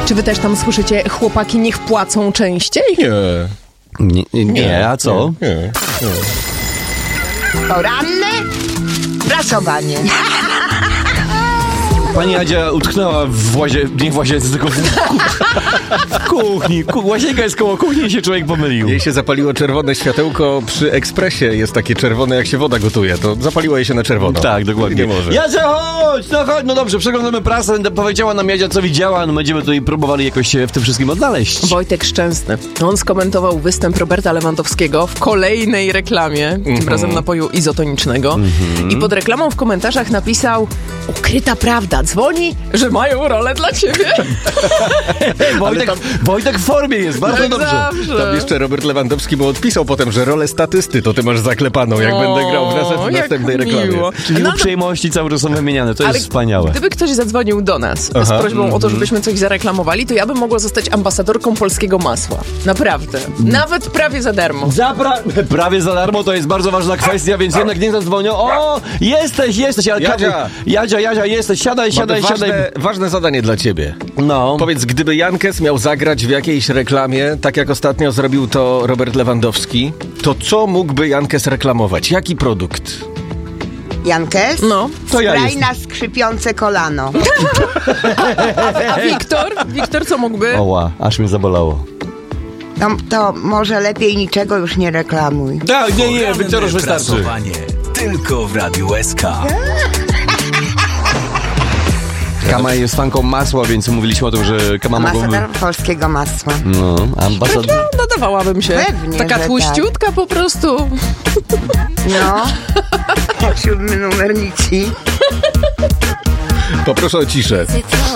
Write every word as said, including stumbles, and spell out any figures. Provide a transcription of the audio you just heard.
Czy wy też tam słyszycie, chłopaki niech płacą częściej? Nie. Nie, nie, nie a co? Nie, nie, nie. Poranne prasowanie. Pani Jadzia utknęła w łazie... Nie w łazience, tylko w, w kuchni. Ku, łazienka jest koło kuchni i się człowiek pomylił. Jej się zapaliło czerwone światełko przy ekspresie. Jest takie czerwone, jak się woda gotuje. To zapaliło jej się na czerwono. Tak, dokładnie. Nie może. Jadzia, chodź! No chodź! No dobrze, przeglądamy prasę. Powiedziała nam Jadzia, co widziała. No będziemy tutaj próbowali jakoś się w tym wszystkim odnaleźć. Wojtek Szczęsny. On skomentował występ Roberta Lewandowskiego w kolejnej reklamie, tym Mhm. razem napoju izotonicznego. Mhm. I pod reklamą w komentarzach napisał: ukryta prawda, dzwoni, że mają rolę dla ciebie. Wojtek, tam- Wojtek w formie jest, bardzo Jak dobrze. zawsze. Tam jeszcze Robert Lewandowski mu odpisał potem, że rolę statysty to ty masz zaklepaną, jak O, będę grał w, nas- w jak następnej reklamie. miło. Czyli No, uprzejmości cały czas są wymieniane. To ale jest wspaniałe. Gdyby ktoś zadzwonił do nas Aha. z prośbą o to, żebyśmy coś zareklamowali, to ja bym mogła zostać ambasadorką polskiego masła. Naprawdę. Nawet prawie za darmo. Zapra- prawie za darmo, to jest bardzo ważna kwestia, więc jednak nie zadzwonią. O, jesteś, jesteś, ale Jadzia. Jadzia, Jadzia, jesteś, siadaj, siadaj, Mam siadaj. ważne, ważne zadanie dla ciebie. No. Powiedz, gdyby Jankes miał zagrać w jakiejś reklamie, tak jak ostatnio zrobił to Robert Lewandowski, to co mógłby Jankes reklamować? Jaki produkt? Jankes? No. To ja Spraj jestem. na skrzypiące kolano. A Wiktor? Wiktor co mógłby? Oła, aż mnie zabolało. To, to może lepiej niczego już nie reklamuj. Tak, nie, nie, Wiktor już wystarczy. Prasowanie. Tylko w Radiu S K. Kama jest fanką masła, więc mówiliśmy o tym, że Kama mogłaby... Ambasador polskiego masła. No, ambasador... Nadawałabym się. Pewnie, Taka że tłuściutka po prostu. No. Siódmy numer nici. Poproszę o ciszę.